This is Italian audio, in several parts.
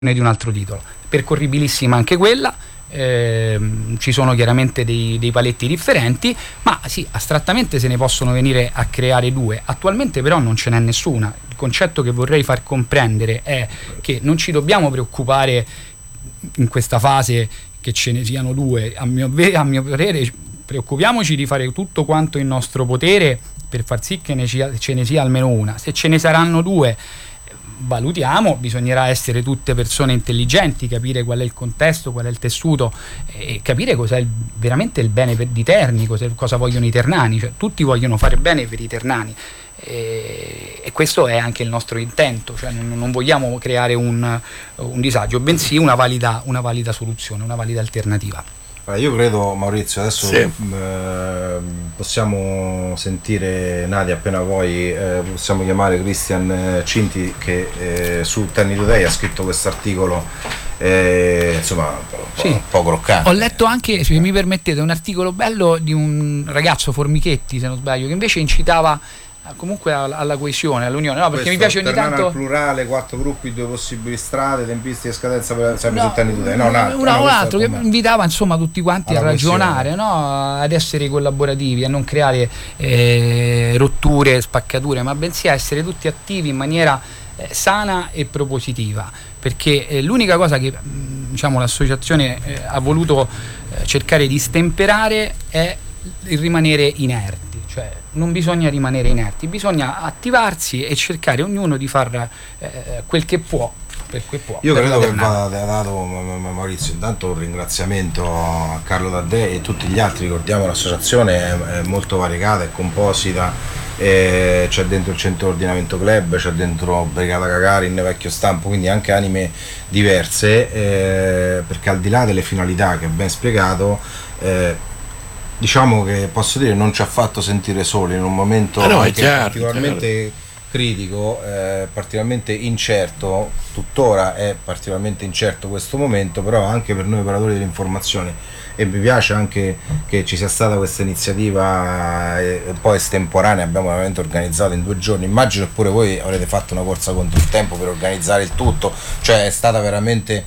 di un altro titolo. Percorribilissima anche quella, ci sono chiaramente dei paletti differenti, ma sì, astrattamente se ne possono venire a creare due. Attualmente però non ce n'è nessuna. Il concetto che vorrei far comprendere è che non ci dobbiamo preoccupare in questa fase che ce ne siano due. A mio parere preoccupiamoci di fare tutto quanto in nostro potere per far sì che ce ne sia almeno una. Se ce ne saranno due, valutiamo, bisognerà essere tutte persone intelligenti, capire qual è il contesto, qual è il tessuto e capire cos'è veramente il bene di Terni, cosa vogliono i ternani. Cioè, tutti vogliono fare bene per i ternani e questo è anche il nostro intento, cioè non vogliamo creare un disagio, bensì una valida soluzione, una valida alternativa. Io credo, Maurizio, adesso sì, possiamo sentire Nadia appena vuoi, possiamo chiamare Christian Cinti che su Terni Today ha scritto questo articolo, insomma un po' croccante. Ho letto anche, se mi permettete, un articolo bello di un ragazzo, Formichetti se non sbaglio, che invece incitava comunque alla coesione, all'unione, no? Perché questo mi piace ogni tanto al plurale, 4 gruppi, 2 possibili strade, tempistiche e scadenza per sempre su Terni Today. Un altro che invitava insomma tutti quanti a ragionare, no? Ad essere collaborativi, a non creare rotture, spaccature, ma bensì a essere tutti attivi in maniera sana e propositiva, perché l'unica cosa che diciamo l'associazione ha voluto cercare di stemperare è il rimanere inerti. Cioè non bisogna rimanere inerti, bisogna attivarsi e cercare ognuno di far quel che può per cui può. Io credo che vada dato, Maurizio, intanto un ringraziamento a Carlo Taddei e tutti gli altri. Ricordiamo l'associazione è molto variegata, è composita, c'è dentro il Centro Ordinamento Club, c'è dentro Brigata Gagarin, Vecchio Stampo, quindi anche anime diverse, perché al di là delle finalità che ha ben spiegato, diciamo che posso dire non ci ha fatto sentire soli in un momento particolarmente critico, particolarmente incerto, tuttora è particolarmente incerto questo momento, però anche per noi operatori dell'informazione, e mi piace anche che ci sia stata questa iniziativa un po' estemporanea, abbiamo veramente organizzato in 2 giorni, immagino che pure voi avrete fatto una corsa contro il tempo per organizzare il tutto, cioè è stata veramente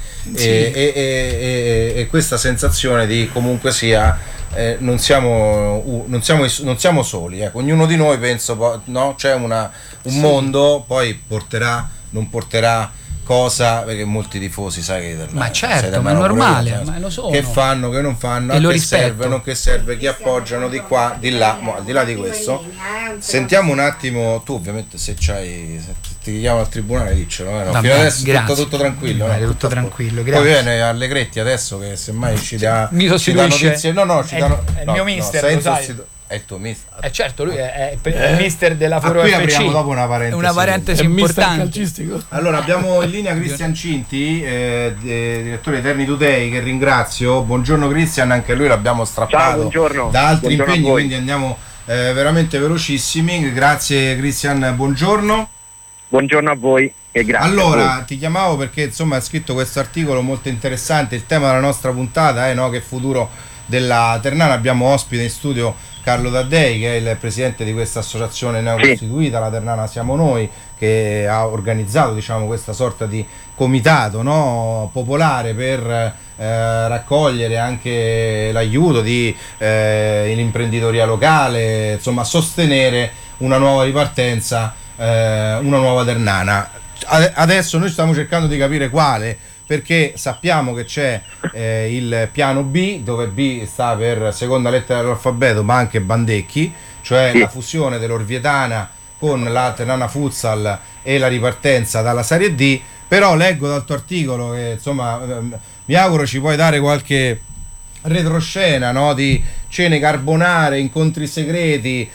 e questa sensazione di comunque sia non siamo soli, ecco. Ognuno di noi penso, no? C'è un mondo, poi non porterà cosa, perché molti tifosi sai che ma certo, ma è normale, ma lo sono, che fanno, che non fanno, e che serve, non che serve, chi appoggiano di qua, di là, al di là di questo sentiamo un attimo, tu ovviamente se ti chiamo al tribunale diccelo, no? Vabbè, fino adesso tutto tranquillo, no? Tutto tranquillo, grazie. Poi viene Allegretti adesso che semmai ci dà notizie, è il mio mister, lo sai. È il tuo mister? Certo, lui è il mister della Foro FC. Qui apriamo dopo una parentesi importante. Allora abbiamo in linea Christian Cinti, direttore di Terni Today, che ringrazio. Buongiorno Christian, anche lui l'abbiamo strappato da altri impegni, quindi andiamo veramente velocissimi. Grazie Christian, buongiorno. Buongiorno a voi e grazie. Allora, ti chiamavo perché insomma hai scritto questo articolo molto interessante. Il tema della nostra puntata è che futuro della Ternana. Abbiamo ospite in studio Carlo Taddei, che è il presidente di questa associazione neocostituita, la Ternana Siamo Noi, che ha organizzato, diciamo, questa sorta di comitato, no, popolare per raccogliere anche l'aiuto dell'imprenditoria locale, insomma sostenere una nuova ripartenza, una nuova Ternana. Adesso noi stiamo cercando di capire quale, perché sappiamo che c'è il piano B, dove B sta per seconda lettera dell'alfabeto, ma anche Bandecchi, cioè la fusione dell'Orvietana con la Ternana Futsal e la ripartenza dalla Serie D. Però leggo dal tuo articolo che insomma mi auguro ci puoi dare qualche retroscena, no? Di cene carbonare, incontri segreti,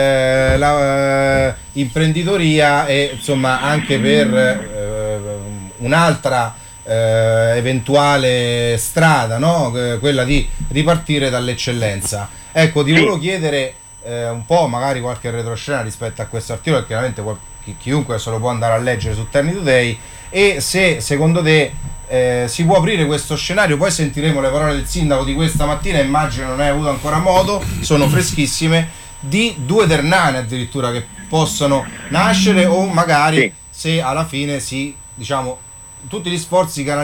imprenditoria e insomma anche per un'altra eventuale strada, no? Quella di ripartire dall'eccellenza. Ecco, ti volevo chiedere un po' magari qualche retroscena rispetto a questo articolo, che chiaramente chiunque se lo può andare a leggere su Terni Today, e se secondo te si può aprire questo scenario. Poi sentiremo le parole del sindaco di questa mattina, immagino non hai avuto ancora modo, sono freschissime, di 2 ternane addirittura che possono nascere, o magari se alla fine si, diciamo, tutti gli sforzi